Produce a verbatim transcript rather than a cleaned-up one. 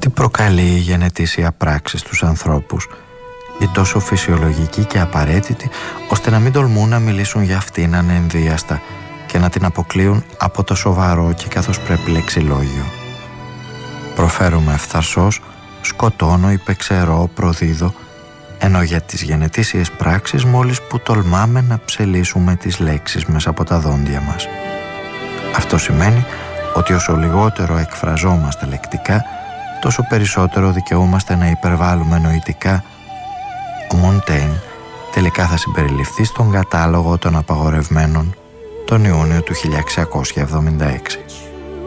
Τι προκαλεί η γενετήσια πράξη στους ανθρώπους, η τόσο φυσιολογική και απαραίτητη, ώστε να μην τολμούν να μιλήσουν για αυτήν ανενδίαστα και να την αποκλείουν από το σοβαρό και καθώς πρέπει λεξιλόγιο. Προφέρουμε ευθαρσώς, σκοτώνω, υπεξαιρώ, προδίδω, ενώ για τις γενετήσιες πράξεις μόλις που τολμάμε να ψελίσουμε τις λέξεις μέσα από τα δόντια μας. Αυτό σημαίνει ότι όσο λιγότερο εκφραζόμαστε λεκτικά, τόσο περισσότερο δικαιούμαστε να υπερβάλλουμε νοητικά. Ο Μοντέιν τελικά θα συμπεριληφθεί στον κατάλογο των απαγορευμένων τον Ιούνιο του χίλια εξακόσια εβδομήντα έξι.